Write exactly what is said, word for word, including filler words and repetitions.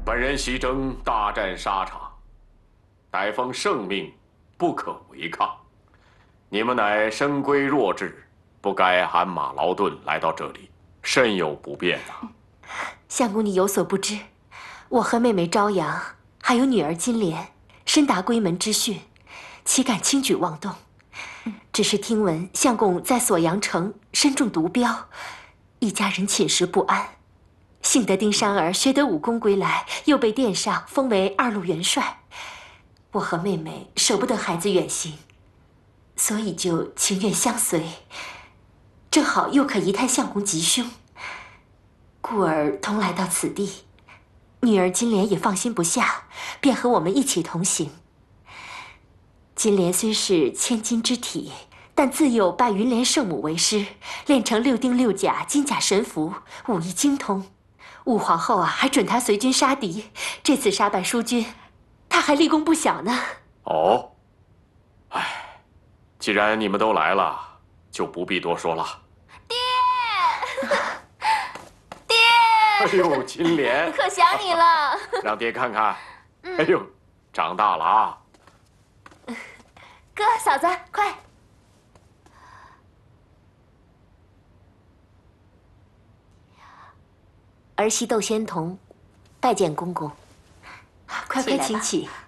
本人西征大战沙场，待奉圣命，不可违抗。你们乃生规弱质，不该鞍马劳顿来到这里，甚有不便啊。 相公，你有所不知，我和妹妹朝阳，还有女儿金莲，深达闺门之训，岂敢轻举妄动？只是听闻相公在锁阳城身中毒镖，一家人寝食不安。幸得丁珊儿学得武功归来，又被殿上封为二路元帅。我和妹妹舍不得孩子远行，所以就情愿相随，正好又可一探相公吉凶，故而同来到此地。女儿金莲也放心不下，便和我们一起同行。金莲虽是千金之体，但自幼拜云莲圣母为师，练成六丁六甲金甲神符，武艺精通。武皇后啊，还准她随军杀敌。这次杀败疏军，她还立功不小呢。 哦，哎，既然你们都来了，就不必多说了。 爹，爹！ 哎呦，金莲， 可想你了。 让爹看看。哎呦，长大了啊！ 哥，嫂子，快！ 儿媳窦仙童，拜见公公。快快请起。